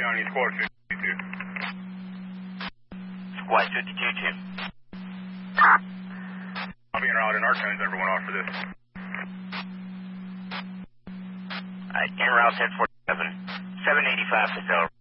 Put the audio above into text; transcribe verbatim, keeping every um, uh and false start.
County, Squad fifty-two. Squad fifty-two, two. I'll be en route, and our turns everyone off for this. Alright, en route ten forty-seven. seven eighty-five, Cicel.